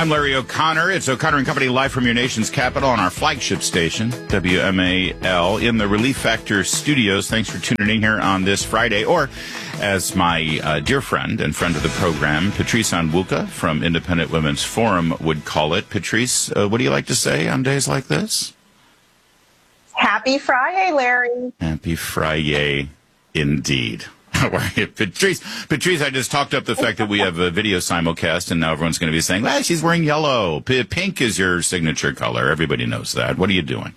I'm Larry O'Connor. It's O'Connor and Company live from your nation's capital on our flagship station, WMAL, in the Relief Factor studios. Thanks for tuning in here on this Friday. Or, as my dear friend and friend of the program, Patrice Onwuka from Independent Women's Forum would call it. Patrice, what do you like to say on days like this? Happy Friday, Larry. Happy Friday, indeed. Patrice, I just talked up the fact that we have a video simulcast, and now everyone's going to be saying, well, she's wearing yellow. Pink is your signature color. Everybody knows that. What are you doing?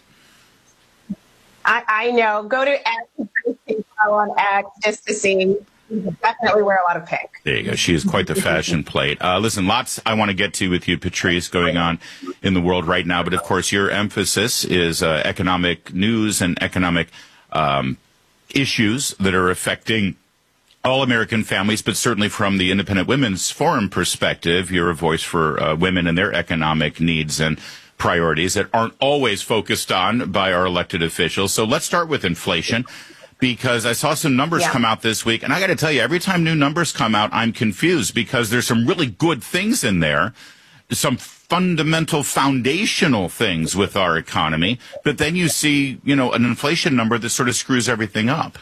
I know. Go to X on X just to see. You definitely wear a lot of pink. There you go. She is quite the fashion plate. Listen, lots I want to get to with you, Patrice, going on in the world right now. But, of course, your emphasis is economic news and economic issues that are affecting all American families, but certainly from the Independent Women's Forum perspective, you're a voice for women and their economic needs and priorities that aren't always focused on by our elected officials. So let's start with inflation, because I saw some numbers come out this week, and I got to tell you, every time new numbers come out, I'm confused, because there's some really good things in there, some fundamental, foundational things with our economy, but then you see, an inflation number that sort of screws everything up.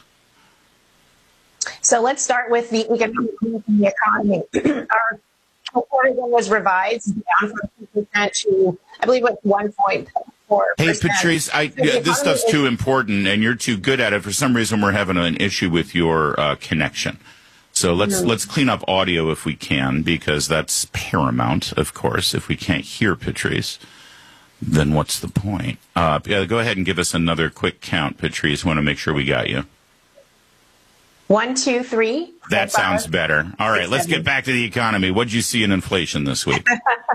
So let's start with the economy. Our report was revised down from 2% to, I believe, 1.4%. Hey, Patrice, this stuff's too important, and you're too good at it. For some reason, we're having an issue with your connection. So let's clean up audio if we can, because that's paramount, of course. If we can't hear Patrice, then what's the point? Go ahead and give us another quick count, Patrice. Want to make sure we got you. 1, 2, 3. That sounds better. All right, let's get back to the economy. What did you see in inflation this week?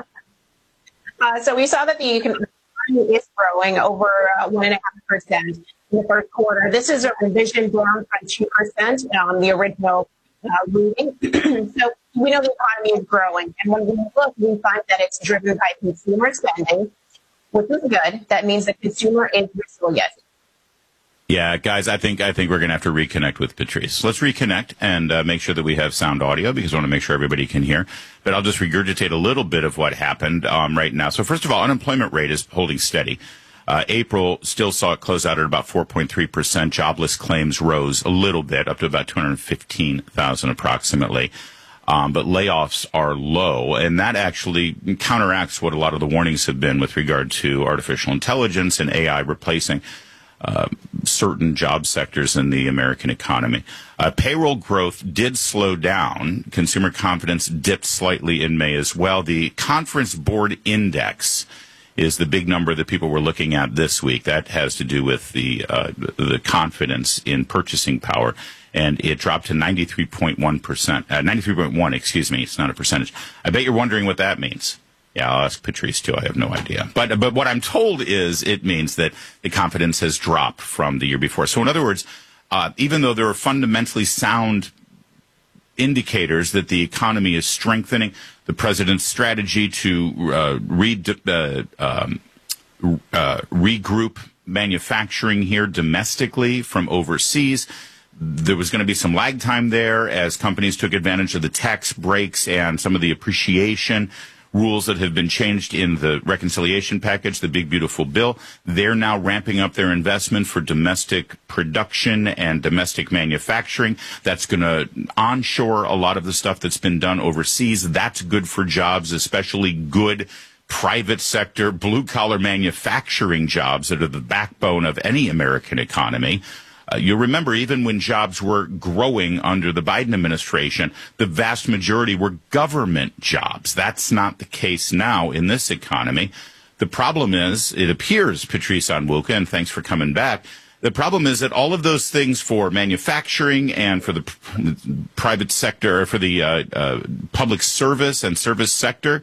So we saw that the economy is growing over 1.5% in the first quarter. This is a revision down from 2% on the original reading. So we know the economy is growing. And when we look, we find that it's driven by consumer spending, which is good. That means the consumer is resilient. Yeah, guys, I think we're going to have to reconnect with Patrice. Let's reconnect and make sure that we have sound audio, because I want to make sure everybody can hear. But I'll just regurgitate a little bit of what happened right now. So first of all, unemployment rate is holding steady. April still saw it close out at about 4.3%. Jobless claims rose a little bit, up to about 215,000 approximately. But layoffs are low, and that actually counteracts what a lot of the warnings have been with regard to artificial intelligence and AI replacing certain job sectors in the American economy. Payroll growth did slow down. Consumer confidence dipped slightly in May as well. The Conference Board Index is the big number that people were looking at this week. That has to do with the confidence in purchasing power, and it dropped to 93.1%. 93.1, excuse me. It's not a percentage. I bet you're wondering what that means. Yeah, I'll ask Patrice, too. I have no idea. But what I'm told is it means that the confidence has dropped from the year before. So in other words, even though there are fundamentally sound indicators that the economy is strengthening, the president's strategy to regroup manufacturing here domestically from overseas, there was going to be some lag time there as companies took advantage of the tax breaks and some of the appreciation rules that have been changed in the reconciliation package, the big, beautiful bill. They're now ramping up their investment for domestic production and domestic manufacturing. That's going to onshore a lot of the stuff that's been done overseas. That's good for jobs, especially good private sector, blue-collar manufacturing jobs that are the backbone of any American economy. You'll remember, even when jobs were growing under the Biden administration, the vast majority were government jobs. That's not the case now in this economy. The problem is, it appears, Patrice Onwuka, and thanks for coming back, the problem is that all of those things for manufacturing and for the private sector, for the public service and service sector,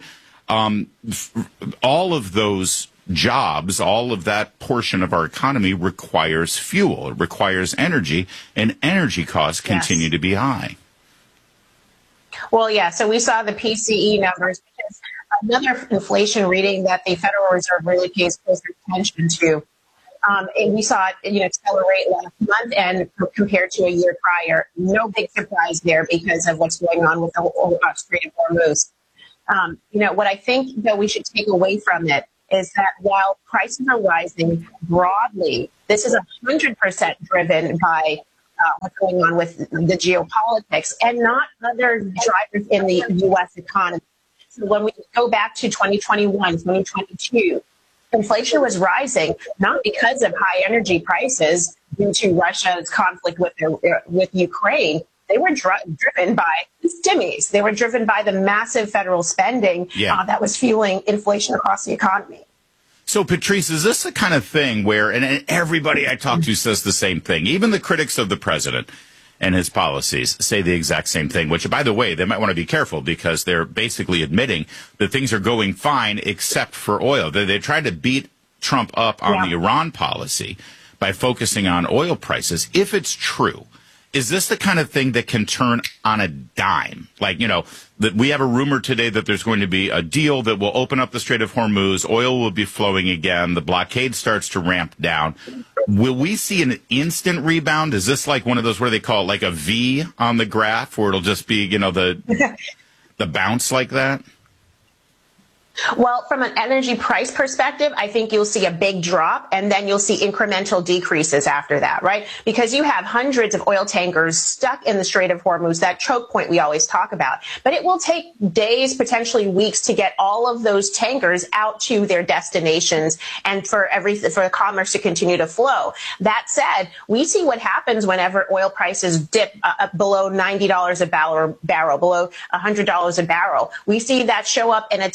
all of those jobs, all of that portion of our economy requires fuel, it requires energy, and energy costs continue to be high. Well, yeah, so we saw the PCE numbers, which is another inflation reading that the Federal Reserve really pays close attention to. And we saw it, accelerate last month and compared to a year prior. No big surprise there because of what's going on with the Strait of Hormuz. What I think that we should take away from it is that while prices are rising broadly, this is 100% driven by what's going on with the geopolitics and not other drivers in the U.S. economy. So when we go back to 2021, 2022, inflation was rising not because of high energy prices due to Russia's conflict with Ukraine. They were driven by the stimmies. They were driven by the massive federal spending that was fueling inflation across the economy. So, Patrice, is this the kind of thing where, and everybody I talk to says the same thing, even the critics of the president and his policies say the exact same thing, which, by the way, they might want to be careful because they're basically admitting that things are going fine except for oil. They tried to beat Trump up on the Iran policy by focusing on oil prices. If it's true, is this the kind of thing that can turn on a dime? Like, that we have a rumor today that there's going to be a deal that will open up the Strait of Hormuz. Oil will be flowing again. The blockade starts to ramp down. Will we see an instant rebound? Is this like one of those where they call it like a V on the graph where it'll just be, the bounce like that? Well, from an energy price perspective, I think you'll see a big drop and then you'll see incremental decreases after that, right? Because you have hundreds of oil tankers stuck in the Strait of Hormuz, that choke point we always talk about. But it will take days, potentially weeks to get all of those tankers out to their destinations and for the commerce to continue to flow. That said, we see what happens whenever oil prices dip below $90 a barrel, below $100 a barrel. We see that show up in a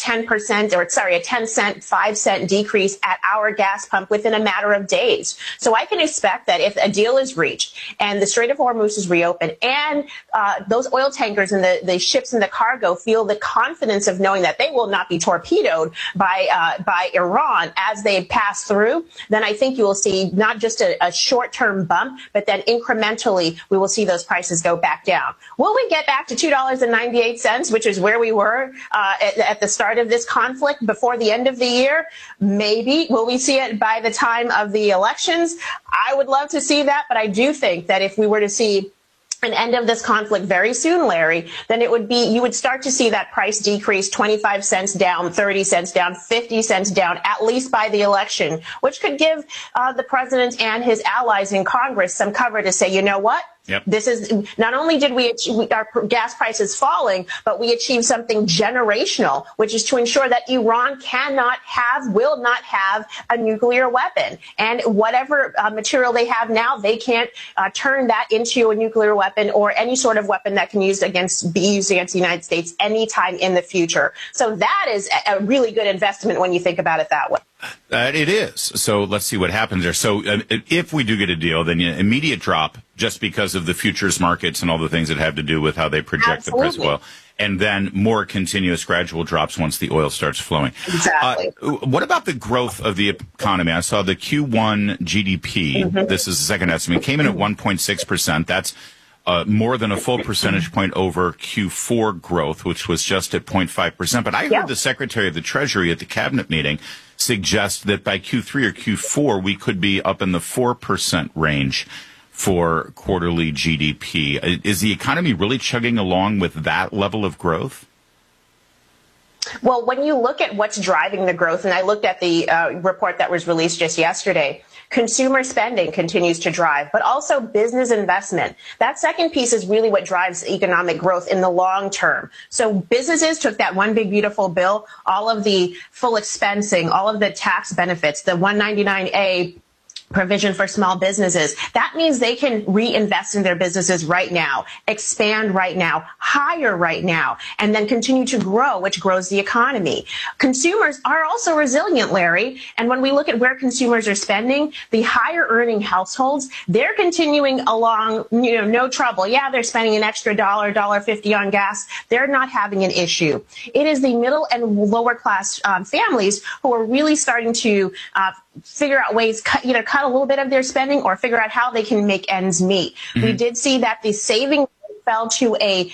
10 cent, 5 cent decrease at our gas pump within a matter of days. So I can expect that if a deal is reached and the Strait of Hormuz is reopened and those oil tankers and the ships and the cargo feel the confidence of knowing that they will not be torpedoed by Iran as they pass through, then I think you will see not just a short-term bump, but then incrementally we will see those prices go back down. Will we get back to $2.98, which is where we were at the start of this conflict before the end of the year? Maybe. Will we see it by the time of the elections? I would love to see that, but I do think that if we were to see an end of this conflict very soon, Larry, then you would start to see that price decrease 25 cents down, 30 cents down, 50 cents down, at least by the election, which could give the president and his allies in Congress some cover to say, you know what? Yep. This is not only did we achieve our gas prices falling, but we achieved something generational, which is to ensure that Iran will not have a nuclear weapon. And whatever material they have now, they can't turn that into a nuclear weapon or any sort of weapon that can be used against the United States anytime in the future. So that is a really good investment when you think about it that way. It is. So let's see what happens there. So if we do get a deal, then immediate drop just because of the futures markets and all the things that have to do with how they project the price of oil. And then more continuous gradual drops once the oil starts flowing. Exactly. What about the growth of the economy? I saw the Q1 GDP. Mm-hmm. This is the second estimate. Came in at 1.6%. That's more than a full percentage point over Q4 growth, which was just at 0.5%. But I heard the Secretary of the Treasury at the cabinet meeting suggest that by Q3 or Q4, we could be up in the 4% range for quarterly GDP. Is the economy really chugging along with that level of growth? Well, when you look at what's driving the growth, and I looked at the report that was released just yesterday, consumer spending continues to drive, but also business investment. That second piece is really what drives economic growth in the long term. So businesses took that one big beautiful bill, all of the full expensing, all of the tax benefits, the 199A provision for small businesses. That means they can reinvest in their businesses right now, expand right now, hire right now, and then continue to grow, which grows the economy. Consumers are also resilient, Larry. And when we look at where consumers are spending, the higher earning households, they're continuing along, no trouble. Yeah, they're spending an extra $1.50 on gas. They're not having an issue. It is the middle and lower class families who are really starting to figure out ways, either cut a little bit of their spending or figure out how they can make ends meet. Mm-hmm. We did see that the saving fell to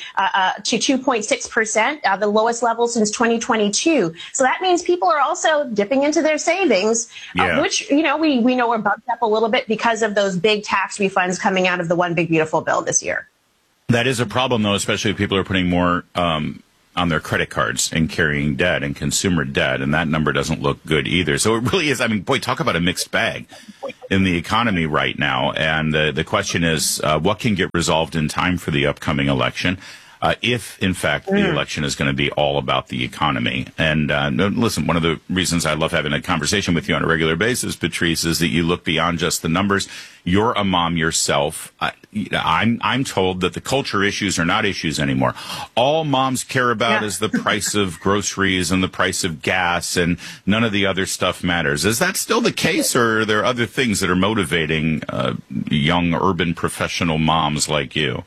2.6%, the lowest level since 2022. So that means people are also dipping into their savings, which, we know are bumped up a little bit because of those big tax refunds coming out of the One Big Beautiful Bill this year. That is a problem, though, especially if people are putting more on their credit cards and carrying debt and consumer debt, and that number doesn't look good either. So it really is, I mean, boy, talk about a mixed bag in the economy right now. And the question is, what can get resolved in time for the upcoming election? If, in fact, the election is going to be all about the economy. And listen, one of the reasons I love having a conversation with you on a regular basis, Patrice, is that you look beyond just the numbers. You're a mom yourself. I'm told that the culture issues are not issues anymore. All moms care about is the price of groceries and the price of gas, and none of the other stuff matters. Is that still the case, or are there other things that are motivating young urban professional moms like you?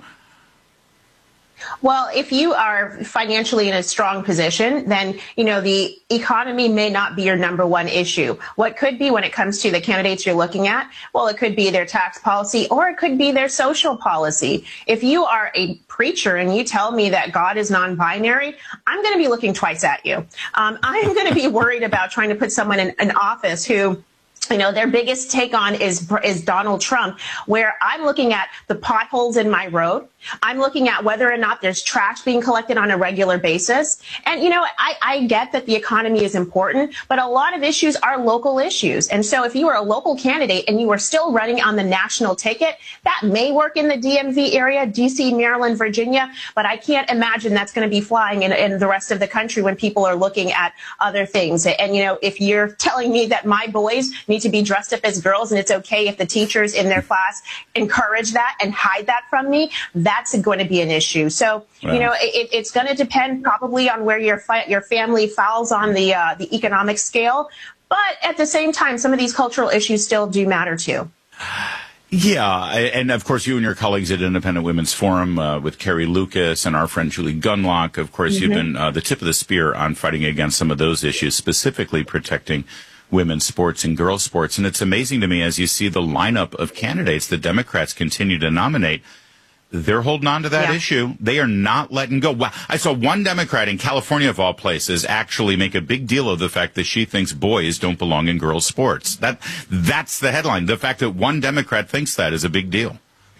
Well, if you are financially in a strong position, then, the economy may not be your number one issue. What could be when it comes to the candidates you're looking at? Well, it could be their tax policy, or it could be their social policy. If you are a preacher and you tell me that God is non-binary, I'm going to be looking twice at you. I'm going to be worried about trying to put someone in office who, their biggest take on is Donald Trump, where I'm looking at the potholes in my road. I'm looking at whether or not there's trash being collected on a regular basis. And, I get that the economy is important, but a lot of issues are local issues. And so if you are a local candidate and you are still running on the national ticket, that may work in the DMV area, DC, Maryland, Virginia, but I can't imagine that's going to be flying in the rest of the country when people are looking at other things. And, if you're telling me that my boys need to be dressed up as girls and it's okay if the teachers in their class encourage that and hide that from me, that's going to be an issue. So, it's going to depend probably on where your family falls on the economic scale. But at the same time, some of these cultural issues still do matter too. Yeah, and of course, you and your colleagues at Independent Women's Forum with Carrie Lucas and our friend Julie Gunlock, of course, you've been the tip of the spear on fighting against some of those issues, specifically protecting women's sports and girls' sports. And it's amazing to me as you see the lineup of candidates the Democrats continue to nominate. They're holding on to that issue. They are not letting go. Wow. I saw one Democrat in California, of all places, actually make a big deal of the fact that she thinks boys don't belong in girls' sports. That's the headline. The fact that one Democrat thinks that is a big deal.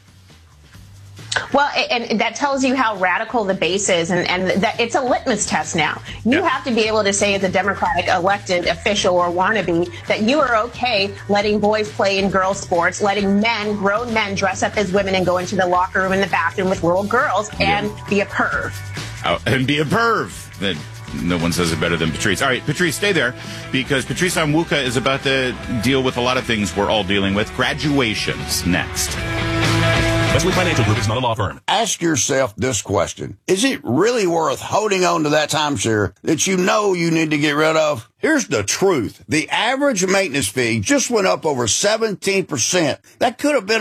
Well, and that tells you how radical the base is, and that it's a litmus test now. You have to be able to say as a Democratic elected official or wannabe that you are okay letting boys play in girls' sports, letting grown men dress up as women and go into the locker room and the bathroom with little girls and be a perv. Oh, and be a perv. No one says it better than Patrice. All right, Patrice, stay there, because Patrice Onwuka is about to deal with a lot of things we're all dealing with. Graduations next. Wesley Financial Group is not a law firm. Ask yourself this question. Is it really worth holding on to that timeshare that you know you need to get rid of? Here's the truth. The average maintenance fee just went up over 17%. That could have been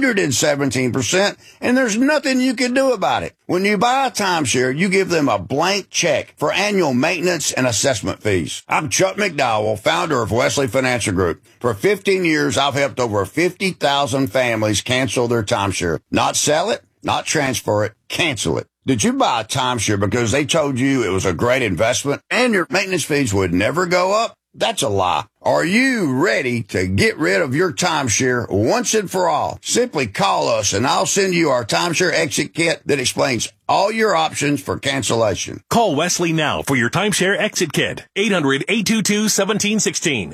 117%, and there's nothing you can do about it. When you buy a timeshare, you give them a blank check for annual maintenance and assessment fees. I'm Chuck McDowell, founder of Wesley Financial Group. For 15 years, I've helped over 50,000 families cancel their timeshare. Not sell it, not transfer it, cancel it. Did you buy a timeshare because they told you it was a great investment and your maintenance fees would never go up? That's a lie. Are you ready to get rid of your timeshare once and for all? Simply call us and I'll send you our timeshare exit kit that explains all your options for cancellation. Call Wesley now for your timeshare exit kit. 800-822-1716.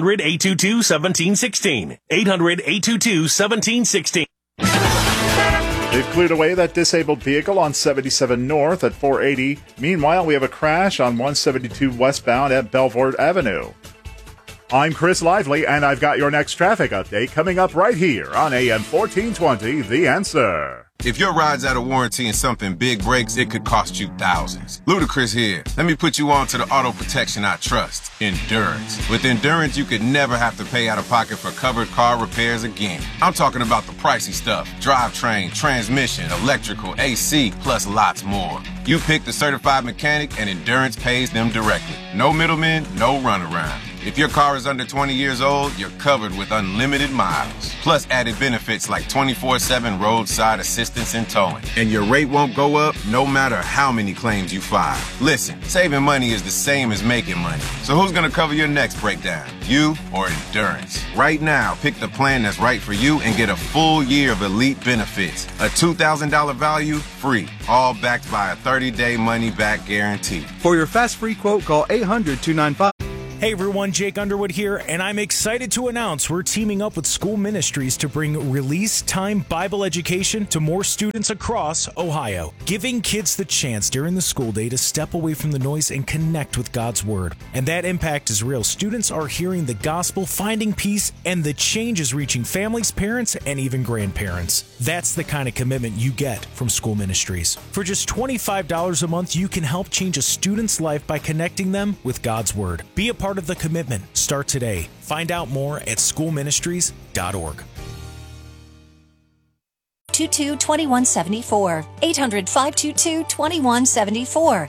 800-822-1716. 800-822-1716. They've cleared away that disabled vehicle on 77 North at 480. Meanwhile, we have a crash on 172 westbound at Belfort Avenue. I'm Chris Lively, and I've got your next traffic update coming up right here on AM 1420, The Answer. If your ride's out of warranty and something big breaks, it could cost you thousands. Ludacris here. Let me put you on to the auto protection I trust, Endurance. With Endurance, you could never have to pay out of pocket for covered car repairs again. I'm talking about the pricey stuff: drivetrain, transmission, electrical, AC, plus lots more. You pick the certified mechanic and Endurance pays them directly. No middlemen, no runaround. If your car is under 20 years old, you're covered with unlimited miles. Plus added benefits like 24/7 roadside assistance and towing. And your rate won't go up no matter how many claims you file. Listen, saving money is the same as making money. So who's going to cover your next breakdown? You or Endurance? Right now, pick the plan that's right for you and get a full year of elite benefits. A $2,000 value, free. All backed by a 30-day money-back guarantee. For your fast free quote, call 800-295. Hey everyone, Jake Underwood here, and I'm excited to announce we're teaming up with School Ministries to bring Release Time Bible education to more students across Ohio, giving kids the chance during the school day to step away from the noise and connect with God's Word. And that impact is real. Students are hearing the gospel, finding peace, and the change is reaching families, parents, and even grandparents. That's the kind of commitment you get from School Ministries. For just $25 a month, you can help change a student's life by connecting them with God's Word. Be a part of the commitment. Start today. Find out more at schoolministries.org. 800-522-2174. 800-522-2174.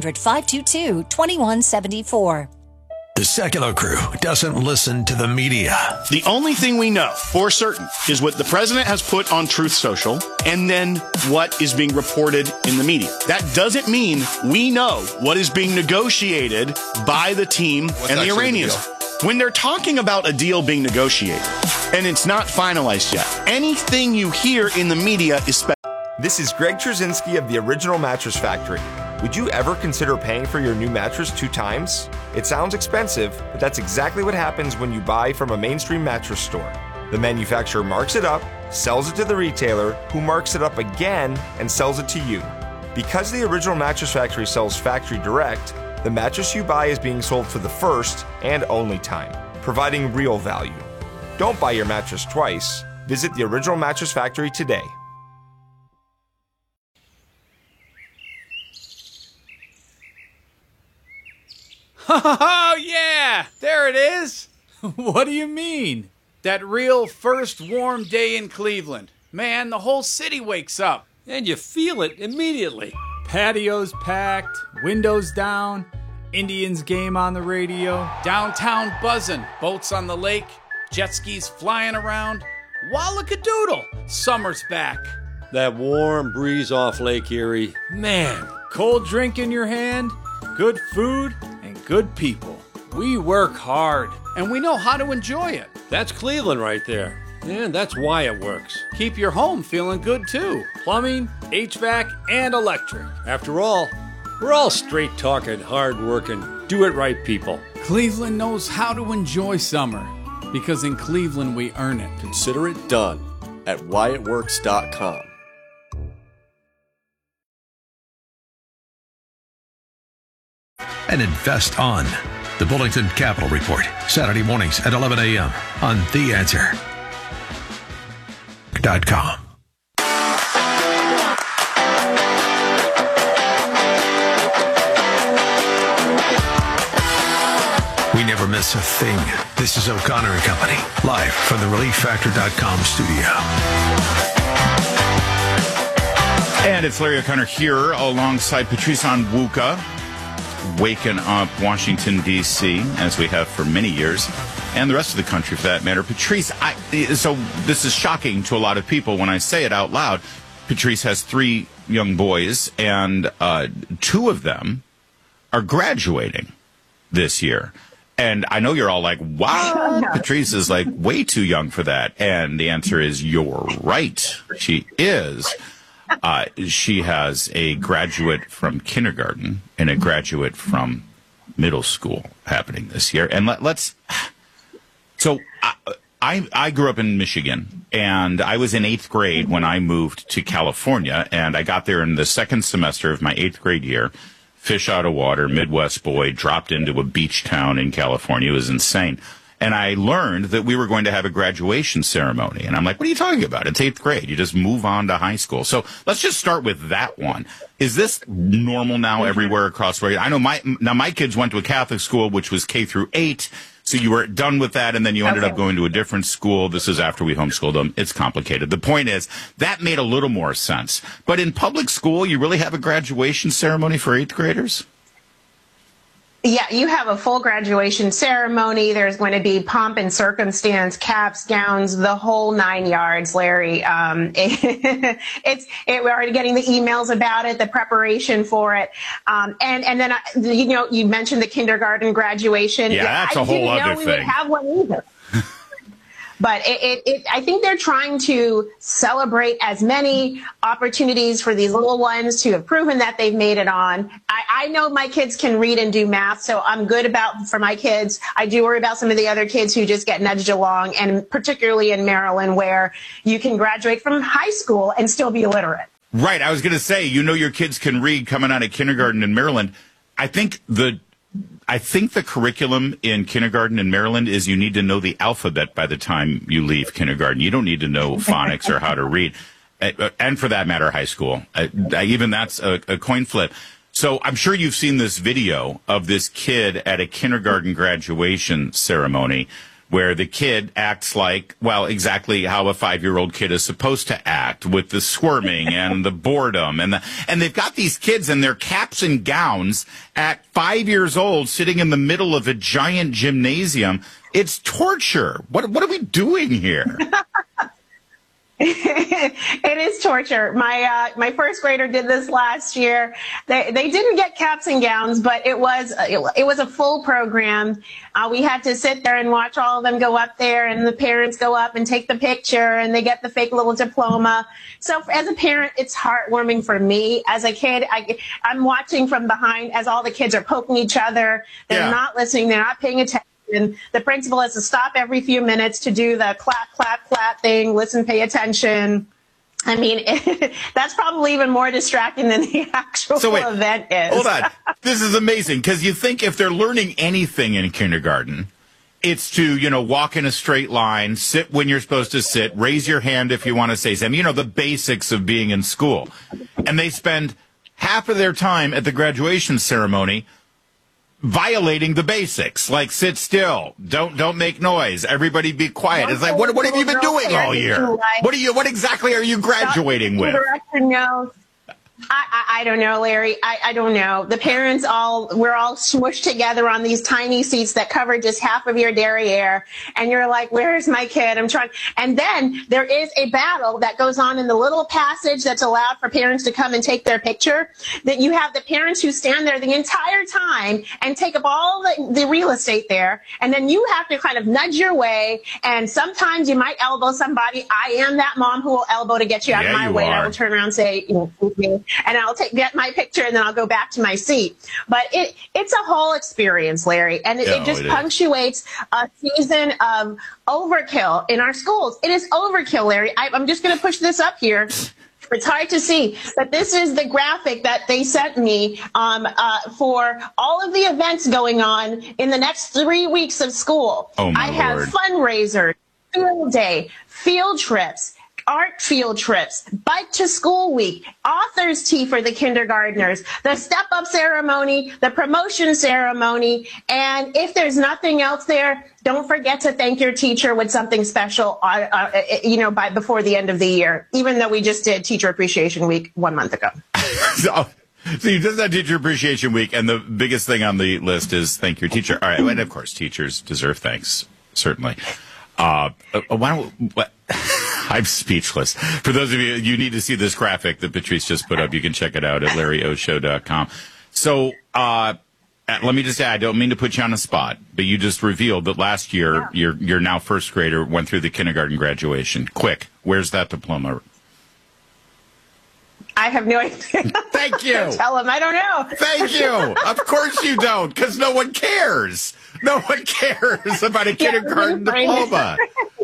800-522-2174. The Secular Crew doesn't listen to the media. The only thing we know for certain is what the president has put on Truth Social and then what is being reported in the media. That doesn't mean we know what is being negotiated by the team and the Iranians. When they're talking about a deal being negotiated and it's not finalized yet, anything you hear in the media is This is Greg Trzynski of the Original Mattress Factory. Would you ever consider paying for your new mattress 2 times? It sounds expensive, but that's exactly what happens when you buy from a mainstream mattress store. The manufacturer marks it up, sells it to the retailer, who marks it up again and sells it to you. Because the Original Mattress Factory sells factory direct, the mattress you buy is being sold for the first and only time, providing real value. Don't buy your mattress twice. Visit the Original Mattress Factory today. Oh, yeah! There it is! What do you mean? That real first warm day in Cleveland. Man, the whole city wakes up. And you feel it immediately. Patios packed, windows down, Indians game on the radio, downtown buzzing, boats on the lake, jet skis flying around. Wallakadoodle! Summer's back. That warm breeze off Lake Erie. Man, cold drink in your hand, good food, and good people. We work hard, and we know how to enjoy it. That's Cleveland right there. And that's why it works. Keep your home feeling good, too. Plumbing, HVAC, and electric. After all, we're all straight-talking, hard-working, do-it-right people. Cleveland knows how to enjoy summer, because in Cleveland we earn it. Consider it done at whyitworks.com. And invest on the Bullington Capital Report, Saturday mornings at 11 a.m. on TheAnswer.com. We never miss a thing. This is O'Connor and Company, live from the ReliefFactor.com studio. And it's Larry O'Connor here alongside Patrice Onwuka, waking up Washington, D.C., as we have for many years, and the rest of the country for that matter. Patrice, so this is shocking to a lot of people when I say it out loud. Patrice has 3 young boys, and 2 of them are graduating this year. And I know you're all like, wow, Patrice is like way too young for that. And the answer is you're right. She is. She has a graduate from kindergarten and a graduate from middle school happening this year. And so I grew up in Michigan, and I was in 8th grade when I moved to California, and I got there in the 2nd semester of my 8th grade year. Fish out of water, Midwest boy, dropped into a beach town in California. It was insane. And I learned that we were going to have a graduation ceremony. And I'm like, what are you talking about? It's 8th grade. You just move on to high school. So let's just start with that one. Is this normal now everywhere across the way? I know my kids went to a Catholic school, which was K through 8. So you were done with that, and then you ended up going to a different school. This is after we homeschooled them. It's complicated. The point is, that made a little more sense. But in public school, you really have a graduation ceremony for 8th graders? Yeah, you have a full graduation ceremony. There's going to be pomp and circumstance, caps, gowns, the whole 9 yards, Larry. We're already getting the emails about it, the preparation for it. And then, you mentioned the kindergarten graduation. Yeah, that's a whole other thing. I didn't know we would have one either. But I think they're trying to celebrate as many opportunities for these little ones to have proven that they've made it on. I know my kids can read and do math, so I'm good for my kids. I do worry about some of the other kids who just get nudged along, and particularly in Maryland, where you can graduate from high school and still be illiterate. Right. I was going to say, your kids can read coming out of kindergarten in Maryland. I think the curriculum in kindergarten in Maryland is you need to know the alphabet by the time you leave kindergarten. You don't need to know phonics or how to read. And for that matter, high school. Even that's a coin flip. So I'm sure you've seen this video of this kid at a kindergarten graduation ceremony where the kid acts like, well, exactly how a 5-year-old kid is supposed to act, with the squirming and the boredom. And they've got these kids in their caps and gowns at 5 years old sitting in the middle of a giant gymnasium. It's torture. What are we doing here? It is torture. My first grader did this last year. They didn't get caps and gowns, but it was a full program. We had to sit there and watch all of them go up there, and the parents go up and take the picture, and they get the fake little diploma. So as a parent, it's heartwarming for me. As a kid, I'm watching from behind as all the kids are poking each other. They're not listening. They're not paying attention. And the principal has to stop every few minutes to do the clap, clap, clap thing, listen, pay attention. I mean, that's probably even more distracting than the actual event is. Hold on. This is amazing, because you think if they're learning anything in kindergarten, it's to, walk in a straight line, sit when you're supposed to sit, raise your hand if you want to say something, the basics of being in school. And they spend half of their time at the graduation ceremony violating the basics, like sit still, don't make noise, everybody be quiet. It's like, what have you been doing all year? What exactly are you graduating with? I don't know, Larry. I don't know. The parents we're all smushed together on these tiny seats that cover just half of your derriere. And you're like, where's my kid? I'm trying. And then there is a battle that goes on in the little passage that's allowed for parents to come and take their picture. That you have the parents who stand there the entire time and take up all the real estate there. And then you have to kind of nudge your way. And sometimes you might elbow somebody. I am that mom who will elbow to get you out of my way. And I will turn around and say, excuse me. And I'll get my picture, and then I'll go back to my seat. But it's a whole experience, Larry, and it just punctuates a season of overkill in our schools. It is overkill, Larry. I'm just going to push this up here. It's hard to see, but this is the graphic that they sent me for all of the events going on in the next 3 weeks of school. I have fundraisers, field day, field trips, art field trips, bike to school week, author's tea for the kindergartners, the step up ceremony, the promotion ceremony. And if there's nothing else there, don't forget to thank your teacher with something special, before the end of the year, even though we just did Teacher Appreciation Week 1 month ago. So you just had Teacher Appreciation Week, and the biggest thing on the list is thank your teacher. All right. And of course, teachers deserve thanks, certainly. I'm speechless. For those of you need to see this graphic that Patrice just put up, you can check it out at LarryOShow.com. So, let me just say, I don't mean to put you on the spot, but you just revealed that last year, your now first grader went through the kindergarten graduation. Quick, where's that diploma? I have no idea. Thank you. Tell him I don't know. Thank you. Of course you don't, because no one cares. No one cares about a kindergarten diploma.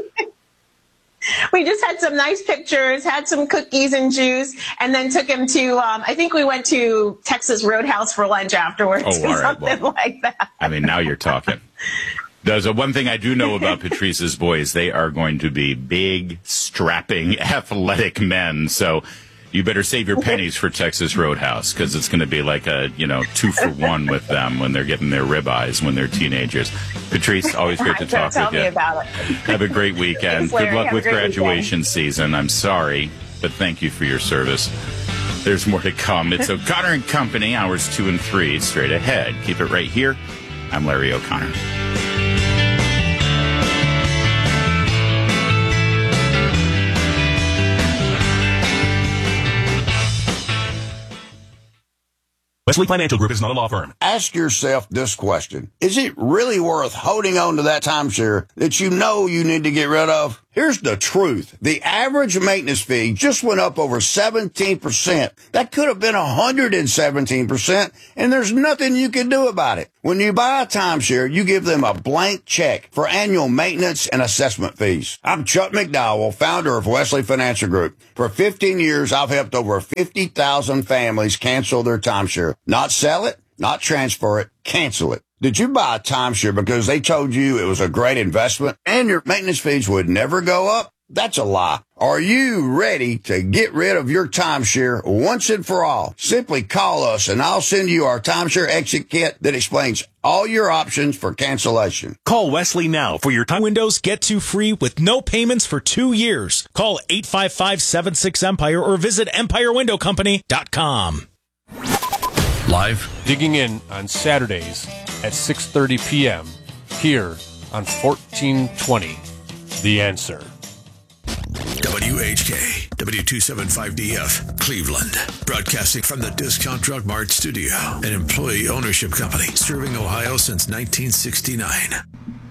We just had some nice pictures, had some cookies and juice, and then took him to, I think we went to Texas Roadhouse for lunch afterwards or something like that. I mean, now you're talking. There's one thing I do know about Patrice's boys. They are going to be big, strapping, athletic men. So you better save your pennies for Texas Roadhouse, because it's going to be like a, 2-for-1 with them when they're getting their ribeyes when they're teenagers. Patrice, always great to talk with you. Tell me about it. Have a great weekend. Thanks, Larry. Good luck with graduation weekend. season. I'm sorry, but thank you for your service. There's more to come. It's O'Connor and Company, hours 2 and 3, straight ahead. Keep it right here. I'm Larry O'Connor. Wesley Financial Group is not a law firm. Ask yourself this question. Is it really worth holding on to that timeshare that you know you need to get rid of? Here's the truth. The average maintenance fee just went up over 17%. That could have been 117%, and there's nothing you can do about it. When you buy a timeshare, you give them a blank check for annual maintenance and assessment fees. I'm Chuck McDowell, founder of Wesley Financial Group. For 15 years, I've helped over 50,000 families cancel their timeshare. Not sell it, not transfer it, cancel it. Did you buy a timeshare because they told you it was a great investment and your maintenance fees would never go up? That's a lie. Are you ready to get rid of your timeshare once and for all? Simply call us and I'll send you our timeshare exit kit that explains all your options for cancellation. Call Wesley now for your time windows get to free with no payments for 2 years. Call 855-76-EMPIRE or visit EmpireWindowCompany.com. Live. Digging in on Saturdays at 6:30 p.m. here on 1420. The Answer. WHK, W275DF, Cleveland. Broadcasting from the Discount Drug Mart studio, an employee ownership company serving Ohio since 1969.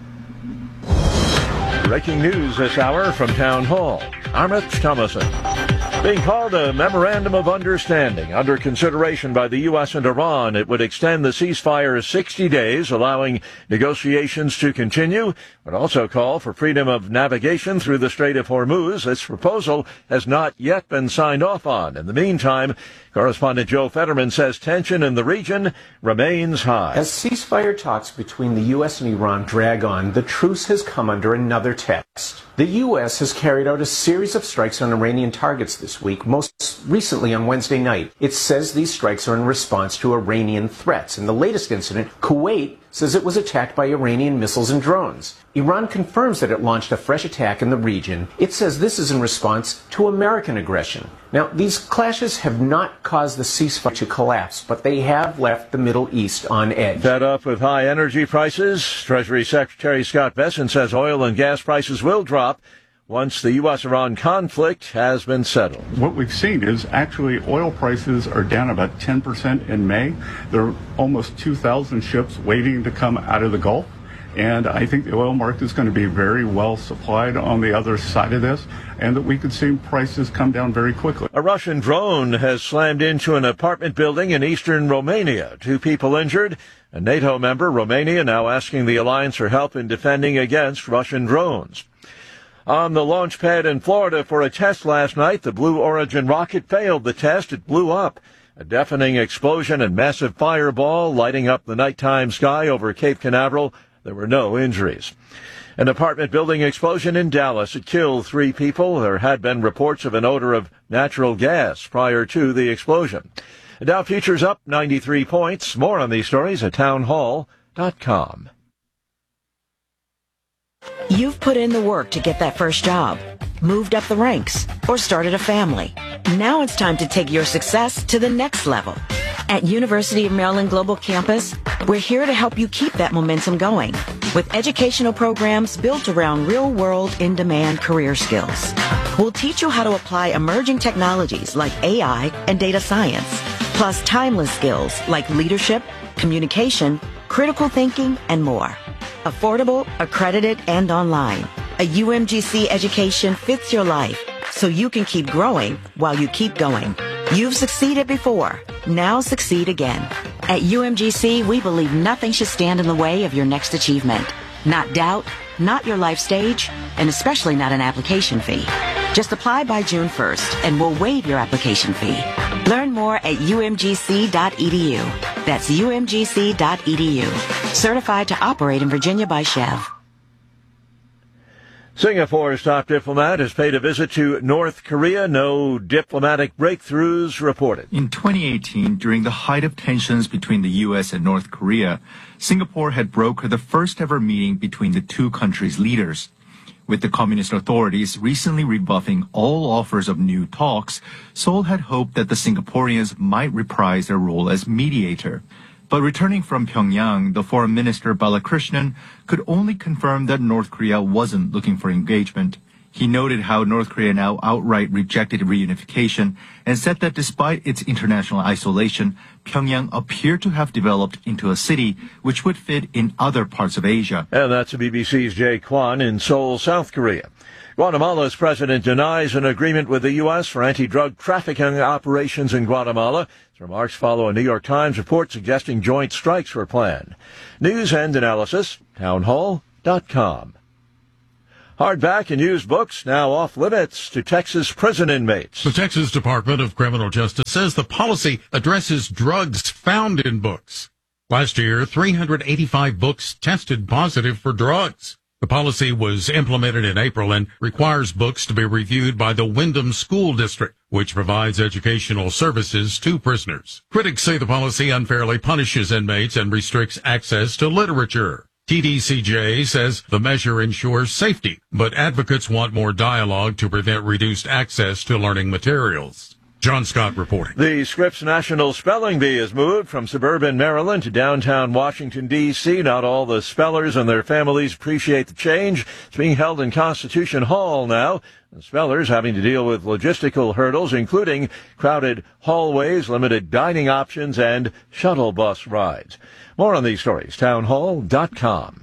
Breaking news this hour from Town Hall. Amit Thomason. Being called a Memorandum of Understanding under consideration by the U.S. and Iran, it would extend the ceasefire 60 days, allowing negotiations to continue, but also call for freedom of navigation through the Strait of Hormuz. This proposal has not yet been signed off on. In the meantime, correspondent Joe Fetterman says tension in the region remains high. As ceasefire talks between the U.S. and Iran drag on, the truce has come under another test. The U.S. has carried out a series of strikes on Iranian targets this week, most recently on Wednesday night. It says these strikes are in response to Iranian threats. In the latest incident, Kuwait says it was attacked by Iranian missiles and drones. Iran confirms that it launched a fresh attack in the region. It says this is in response to American aggression. Now, these clashes have not caused the ceasefire to collapse, but they have left the Middle East on edge. Fed up with high energy prices, Treasury Secretary Scott Bessent says oil and gas prices will drop once the U.S.-Iran conflict has been settled. What we've seen is actually oil prices are down about 10% in May. There are almost 2,000 ships waiting to come out of the Gulf. And I think the oil market is going to be very well supplied on the other side of this, and that we could see prices come down very quickly. A Russian drone has slammed into an apartment building in eastern Romania. 2 people injured. A NATO member, Romania, now asking the alliance for help in defending against Russian drones. On the launch pad in Florida for a test last night, the Blue Origin rocket failed the test. It blew up. A deafening explosion and massive fireball lighting up the nighttime sky over Cape Canaveral. There were no injuries. An apartment building explosion in Dallas. It killed 3 people. There had been reports of an odor of natural gas prior to the explosion. Dow Futures up 93 points. More on these stories at townhall.com. You've put in the work to get that first job, moved up the ranks, or started a family. Now it's time to take your success to the next level. At University of Maryland Global Campus, we're here to help you keep that momentum going with educational programs built around real-world, in-demand career skills. We'll teach you how to apply emerging technologies like AI and data science, plus timeless skills like leadership, communication, critical thinking, and more. Affordable, accredited, and online. A UMGC education fits your life so you can keep growing while you keep going. You've succeeded before. Now succeed again. At UMGC, we believe nothing should stand in the way of your next achievement. Not doubt, not your life stage, and especially not an application fee. Just apply by June 1st and we'll waive your application fee. Learn more at umgc.edu. That's umgc.edu. Certified to operate in Virginia by Chev. Singapore's top diplomat has paid a visit to North Korea. No diplomatic breakthroughs reported. In 2018, during the height of tensions between the U.S. and North Korea, Singapore had brokered the first ever meeting between the two countries' leaders. With the communist authorities recently rebuffing all offers of new talks, Seoul had hoped that the Singaporeans might reprise their role as mediator. But returning from Pyongyang, the Foreign Minister Balakrishnan could only confirm that North Korea wasn't looking for engagement. He noted how North Korea now outright rejected reunification and said that despite its international isolation, Pyongyang appeared to have developed into a city which would fit in other parts of Asia. And that's BBC's Jay Kwan in Seoul, South Korea. Guatemala's president denies an agreement with the U.S. for anti-drug trafficking operations in Guatemala. His remarks follow a New York Times report suggesting joint strikes were planned. News and analysis, townhall.com. Hardback and used books now off limits to Texas prison inmates. The Texas Department of Criminal Justice says the policy addresses drugs found in books. Last year, 385 books tested positive for drugs. The policy was implemented in April and requires books to be reviewed by the Windham School District, which provides educational services to prisoners. Critics say the policy unfairly punishes inmates and restricts access to literature. TDCJ says the measure ensures safety, but advocates want more dialogue to prevent reduced access to learning materials. John Scott reporting. The Scripps National Spelling Bee has moved from suburban Maryland to downtown Washington, D.C. Not all the spellers and their families appreciate the change. It's being held in Constitution Hall now. The spellers having to deal with logistical hurdles, including crowded hallways, limited dining options, and shuttle bus rides. More on these stories, townhall.com.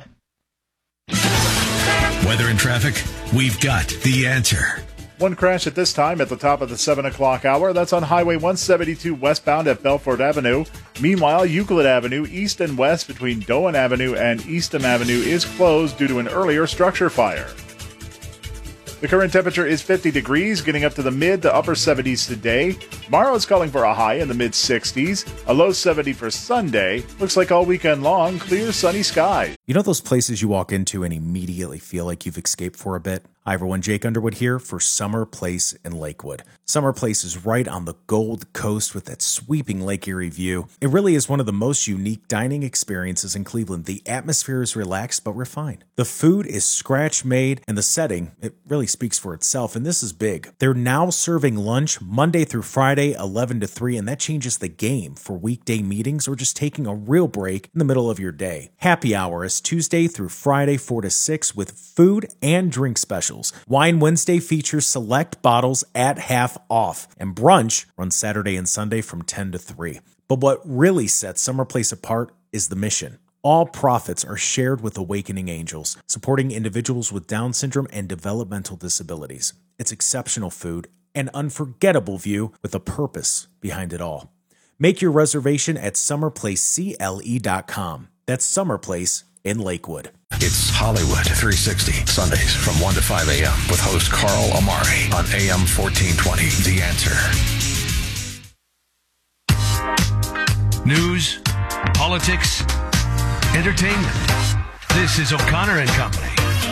Weather and traffic, we've got the answer. One crash at this time at the top of the 7 o'clock hour. That's on Highway 172 westbound at Belfort Avenue. Meanwhile, Euclid Avenue, east and west between Doan Avenue and Eastham Avenue is closed due to an earlier structure fire. The current temperature is 50 degrees, getting up to the mid to upper 70s today. Tomorrow is calling for a high in the mid 60s, a low 70 for Sunday. Looks like all weekend long, clear sunny skies. You know those places you walk into and immediately feel like you've escaped for a bit? Hi everyone, Jake Underwood here for Summer Place in Lakewood. Summer Place is right on the Gold Coast with that sweeping Lake Erie view. It really is one of the most unique dining experiences in Cleveland. The atmosphere is relaxed but refined. The food is scratch-made and the setting, it really speaks for itself, and this is big. They're now serving lunch Monday through Friday, 11 to 3, and that changes the game for weekday meetings or just taking a real break in the middle of your day. Happy hour is Tuesday through Friday, 4 to 6 with food and drink specials. Wine Wednesday features select bottles at half off, and brunch runs Saturday and Sunday from 10 to 3. But what really sets Summer Place apart is the mission. All profits are shared with Awakening Angels, supporting individuals with Down syndrome and developmental disabilities. It's exceptional food, an unforgettable view with a purpose behind it all. Make your reservation at summerplacecle.com. That's Summer Place in Lakewood. It's Hollywood 360, Sundays from 1 to 5 a.m. with host Carl Amari on AM 1420, The Answer. News, politics, entertainment. This is O'Connor and Company.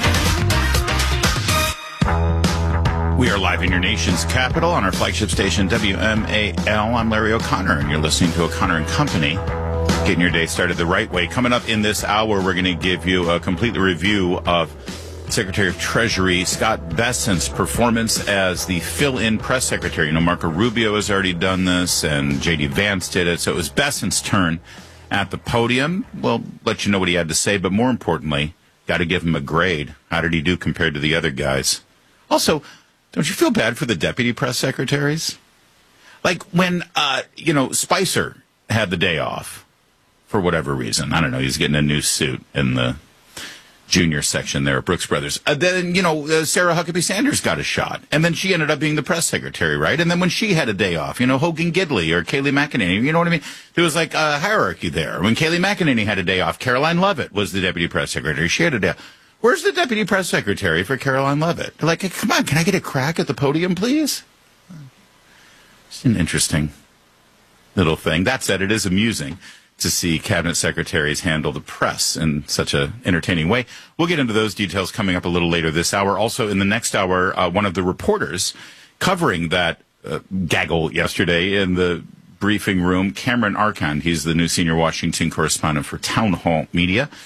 We are live in your nation's capital on our flagship station, WMAL. I'm Larry O'Connor, and you're listening to O'Connor and Company. Getting your day started the right way. Coming up in this hour, we're going to give you a complete review of Secretary of Treasury Scott Bessent's performance as the fill-in press secretary. You know, Marco Rubio has already done this, and J.D. Vance did it. So it was Bessent's turn at the podium. We'll let you know what he had to say, but more importantly, got to give him a grade. How did he do compared to the other guys? Also, don't you feel bad for the deputy press secretaries? Like when, Spicer had the day off. For whatever reason. I don't know. He's getting a new suit in the junior section there at Brooks Brothers. Then, Sarah Huckabee Sanders got a shot. And then she ended up being the press secretary, right? And then when she had a day off, Hogan Gidley or Kayleigh McEnany, you know what I mean? There was like a hierarchy there. When Kayleigh McEnany had a day off, Caroline Leavitt was the deputy press secretary. She had a day off. Where's the deputy press secretary for Caroline Leavitt? They're like, hey, come on, can I get a crack at the podium, please? It's an interesting little thing. That said, it is amusing to see cabinet secretaries handle the press in such an entertaining way. We'll get into those details coming up a little later this hour. Also, in the next hour, one of the reporters covering that gaggle yesterday in the briefing room, Cameron Arcand. He's the new senior Washington correspondent for Town Hall Media.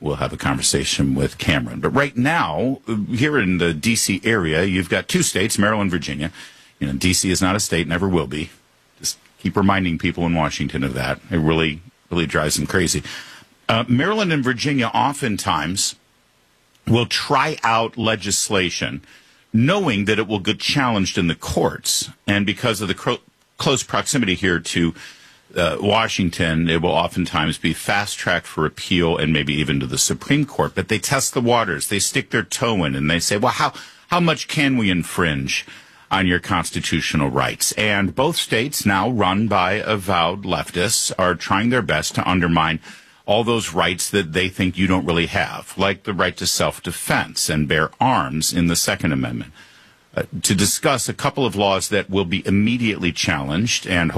we'll have a conversation with Cameron. But right now, here in the D.C. area, you've got two states, Maryland, Virginia. You know, D.C. is not a state, never will be. Just keep reminding people in Washington of that. It really drives them crazy. Maryland and Virginia oftentimes will try out legislation knowing that it will get challenged in the courts. And because of the close proximity here to Washington, it will oftentimes be fast-tracked for appeal and maybe even to the Supreme Court. But they test the waters. They stick their toe in and they say, well, how much can we infringe on your constitutional rights? And both states, now run by avowed leftists, are trying their best to undermine all those rights that they think you don't really have, like the right to self-defense and bear arms in the Second Amendment. To discuss a couple of laws that will be immediately challenged and